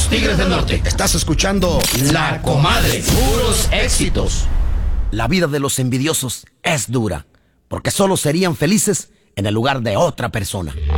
los Tigres del Norte. Estás escuchando La Comadre. Puros éxitos. La vida de los envidiosos es dura, porque solo serían felices en el lugar de otra persona.